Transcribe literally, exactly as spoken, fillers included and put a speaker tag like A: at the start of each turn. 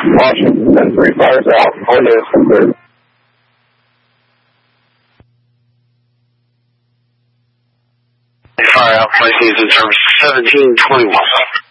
A: Washington, ten three, fires out. All units from third.
B: Fire out, flight season service seventeen twenty-one.